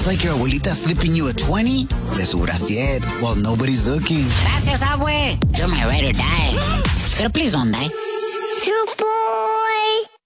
like your abuelita slipping you a 20? De su brasier, while nobody's looking. Gracias, abue. You're my ride or die. Pero please don't die. Your boy.